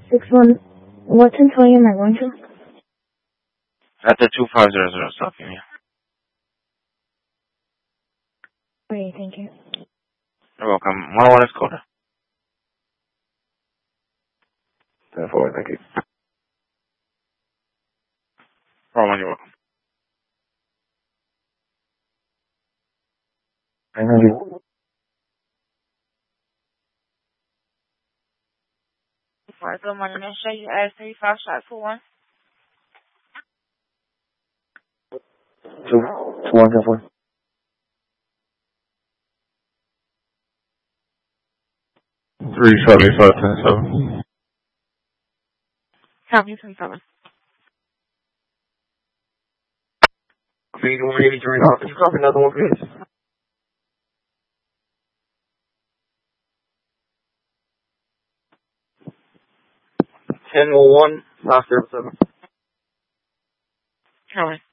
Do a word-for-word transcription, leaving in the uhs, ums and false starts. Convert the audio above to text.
six one. What centurion am I going to? At the two five zero zero stop, yeah. Okay, thank you. You're welcome. one oh one is Coda. ten four, thank you. Roman, you're welcome. nine hundred. Alright, good morning. Let's show you as three five shot four one. Two, two one, ten four. Three seventy five ten seven. Copy ten seven. Feed one eighty three. Oh, you copy another one, please. ten one one, five zero seven. Copy.